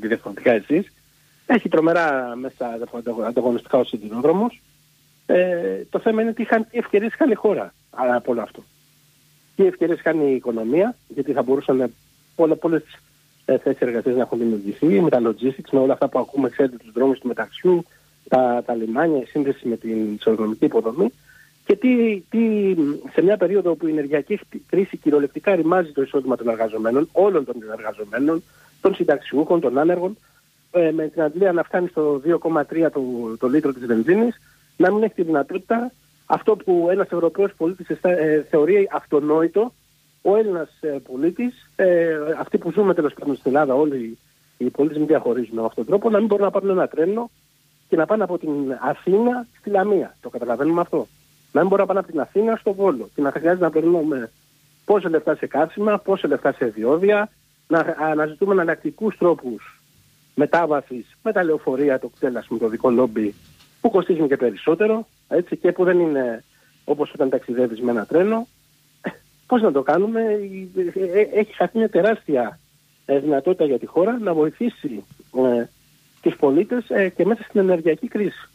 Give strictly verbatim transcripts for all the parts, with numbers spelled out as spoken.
πείτε διαφορετικά εσείς. Έχει τρομερά μέσα ανταγωνιστικά ο σιδηρόδρομος. Ε, το θέμα είναι τι, είχαν, τι ευκαιρίες είχαν η χώρα από όλο αυτό. Τι ευκαιρίες είχαν η οικονομία, γιατί θα μπορούσαν πολλές, πολλές ε, θέσεις εργασίας να έχουν δημιουργηθεί, με τα logistics, με όλα αυτά που ακούμε, ξέρετε, τους δρόμους του μεταξιού, τα, τα λιμάνια, η σύνδεση με την ισοδρομική υποδομή. Και τι, τι, σε μια περίοδο που η ενεργειακή κρίση κυριολεκτικά ρημάζει το εισόδημα των εργαζομένων, όλων των εργαζομένων, των συνταξιούχων, των άνεργων, ε, με την αντλία να φτάνει στο δύο κόμμα τρία το, το λίτρο της βενζίνης, να μην έχει τη δυνατότητα αυτό που ένας Ευρωπαίος πολίτης ε, θεωρεί αυτονόητο, ο Έλληνας ε, πολίτης, ε, αυτοί που ζούμε τέλος πάντων στην Ελλάδα, όλοι οι πολίτες μην διαχωρίζουν με αυτόν τον τρόπο, να μην μπορούν να πάρουν ένα τρένο και να πάνε από την Αθήνα στη Λαμία. Το καταλαβαίνουμε αυτό. Να μην μπορούν να πάνε από την Αθήνα στο Βόλο και να χρειάζεται να περνούμε πόσα λεφτά σε καύσιμα, πόσα λεφτά σε διόδια, να αναζητούμε εναλλακτικούς τρόπους μετάβασης με τα λεωφορεία, το κτέλας με το δικό λόμπι που κοστίζουν και περισσότερο, έτσι, και που δεν είναι όπως όταν ταξιδεύεις με ένα τρένο. Πώς να το κάνουμε? Έχει χαθεί μια τεράστια δυνατότητα για τη χώρα να βοηθήσει ε, τους πολίτες ε, και μέσα στην ενεργειακή κρίση.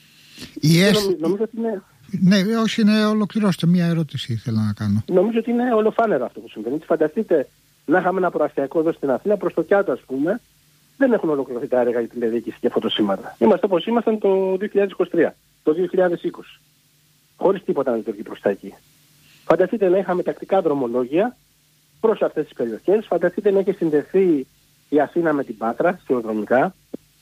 Yes. Νομίζω, νομίζω ότι είναι... Ναι, όχι, είναι, ολοκληρώστε. Μία ερώτηση ήθελα να κάνω. Νομίζω ότι είναι ολοφάνερο αυτό που συμβαίνει. Φανταστείτε να είχαμε ένα προαστιακό εδώ στην Αθήνα, προς το Κιάτο, ας πούμε, δεν έχουν ολοκληρωθεί τα έργα για τηλεδιοίκηση και φωτοσύμματα. Είμαστε όπως ήμασταν το δύο χιλιάδες είκοσι τρία, το δύο χιλιάδες είκοσι. Χωρίς τίποτα να λειτουργεί προς τα εκεί. Φανταστείτε να είχαμε τακτικά δρομολόγια προς αυτές τις περιοχές. Φανταστείτε να έχει συνδεθεί η Αθήνα με την Πάτρα, σιδηροδρομικά.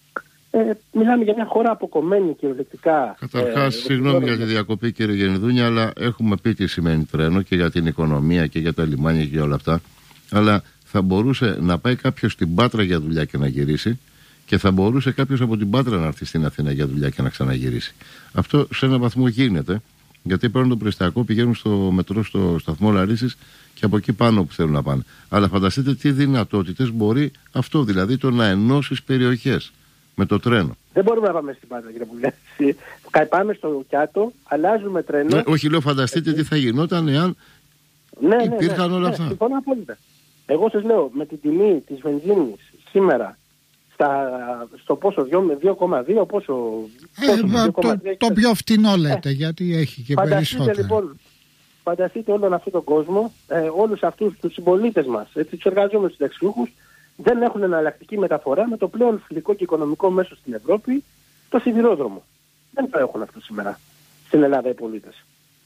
Ε, μιλάμε για μια χώρα αποκομμένη κυριολεκτικά. Καταρχάς, ε, συγγνώμη για τη διακοπή, κύριε Γεννηδούνια, αλλά έχουμε πει τι σημαίνει τρένο και για την οικονομία και για τα λιμάνια και για όλα αυτά. Αλλά θα μπορούσε να πάει κάποιος στην Πάτρα για δουλειά και να γυρίσει, και θα μπορούσε κάποιος από την Πάτρα να έρθει στην Αθήνα για δουλειά και να ξαναγυρίσει. Αυτό σε έναν βαθμό γίνεται, γιατί παίρνουν το προαστιακό, πηγαίνουν στο μετρό, στο σταθμό Λαρίσης και από εκεί πάνω που θέλουν να πάνε. Αλλά φανταστείτε τι δυνατότητες μπορεί αυτό, δηλαδή το να ενώσεις περιοχές με το τρένο. Δεν μπορούμε να πάμε στην Πάτρα, κύριε Πουλιάση. Πάμε στο Κιάτο, αλλάζουμε τρένο. Ναι, όχι, λέω, φανταστείτε τι θα γινόταν εάν ναι, ναι, υπήρχαν ναι, όλα ναι, αυτά. Συμφωνώ απόλυτα. Εγώ σας λέω, με την τιμή της βενζίνης σήμερα στα, στο πόσο, δύο κόμμα δύο, πόσο... Ε, πόσο το, το, το πιο φτηνό λέτε, ε, γιατί έχει και περισσότερο. Λοιπόν, φανταστείτε όλον αυτόν τον κόσμο, ε, όλους αυτούς τους συμπολίτες μας, έτσι, τους εργαζόμενους συνταξιούχους, δεν έχουν εναλλακτική μεταφορά με το πλέον φιλικό και οικονομικό μέσο στην Ευρώπη, το σιδηρόδρομο. Δεν το έχουν αυτό σήμερα στην Ελλάδα οι πολίτες.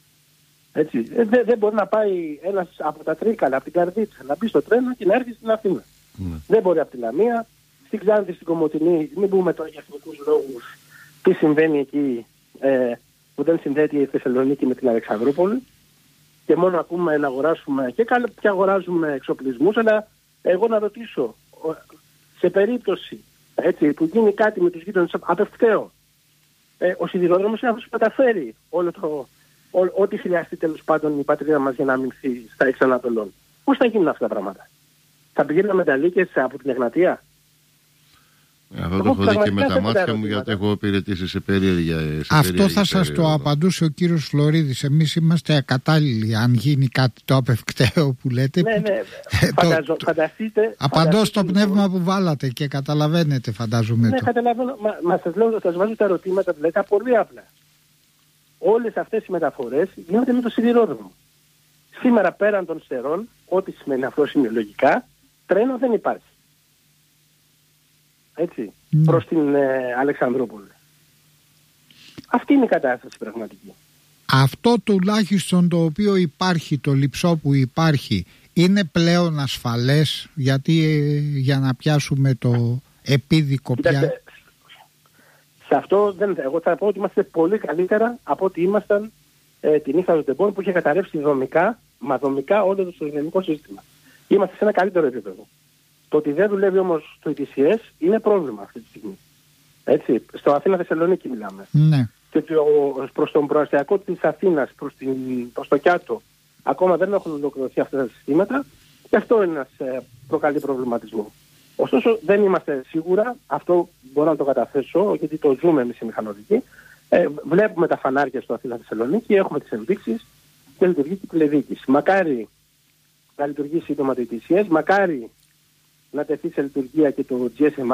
Έτσι. Ε, δεν δε μπορεί να πάει ένας από τα Τρίκαλα, από την Καρδίτσα, να μπει στο τρένο και να έρθει στην Αθήνα. Mm. Δεν μπορεί από τη Λαμία, στην Ξάνθη, στην Κομοτηνή, μην πούμε τώρα για εθνικούς λόγους τι συμβαίνει εκεί, ε, που δεν συνδέεται η Θεσσαλονίκη με την Αλεξανδρούπολη και μόνο ακούμε να αγοράσουμε και, και αγοράζουμε εξοπλισμούς, αλλά εγώ να ρωτήσω, σε περίπτωση, έτσι, που γίνει κάτι με τους γείτονες απευκταίο, ε, ο σιδηρόδρομος είναι αυτός που μεταφέρει όλο το, ό, ό,τι χρειαστεί τέλος πάντων η πατρίδα μας για να αμυνθεί στα εξανατολών. Πώς θα γίνουν αυτά τα πράγματα? Θα πηγαίνουμε με τα λύκες από την Εγνατία? Αυτό το έχω δει και με τα μάτια μου, γιατί έχω υπηρετήσει σε περίεργα. Αυτό θα σας το απαντούσε ο κύριος Φλωρίδης. Εμείς είμαστε ακατάλληλοι αν γίνει κάτι το απευκταίο που λέτε. Ναι, ναι. Φανταζω, φανταστείτε. Απαντώ στο πνεύμα που βάλατε και καταλαβαίνετε, φαντάζομαι. Ναι, το. καταλαβαίνω. Μα, μα σας λέω, σας βάζω τα ερωτήματα, δηλαδή πολύ απλά. Όλες αυτές οι μεταφορές γίνονται με το σιδηρόδρομο. Σήμερα πέραν των στερών, ό,τι σημαίνει αυτό σημειολογικά, τρένο δεν υπάρχει. Έτσι, mm. προς την ε, Αλεξανδρούπολη. Αυτή είναι η κατάσταση πραγματική. Αυτό τουλάχιστον το οποίο υπάρχει, το λειψό που υπάρχει, είναι πλέον ασφαλές, γιατί ε, για να πιάσουμε το επίδικο πια... Κοιτάξτε, σε αυτό δεν, εγώ θα πω ότι είμαστε πολύ καλύτερα από ότι ήμασταν ε, την νύχτα του Τεμπών που είχε καταρρεύσει δομικά, μα δομικά όλο το ελληνικό σύστημα. Είμαστε σε ένα καλύτερο επίπεδο. Το ότι δεν δουλεύει όμως το ι τι σι ες είναι πρόβλημα αυτή τη στιγμή. Έτσι, στο Αθήνα-Θεσσαλονίκη μιλάμε. Ναι. Και το, προς τον προαστιακό της Αθήνας, προς, την, προς το Κιάτο, ακόμα δεν έχουν ολοκληρωθεί αυτά τα συστήματα και αυτό είναι ένας ε, προκαλεί προβληματισμό. Ωστόσο δεν είμαστε σίγουρα, αυτό μπορώ να το καταθέσω, γιατί το ζούμε εμείς οι μηχανοδικοί. Ε, βλέπουμε τα φανάρια στο Αθήνα-Θεσσαλονίκη, έχουμε τις ενδείξεις και λειτουργεί και η τηλεδιοίκηση. Μακάρι να λειτουργήσει σύντομα το ι τι σι ες, μακάρι να τεθεί σε λειτουργία και το τζι ες εμ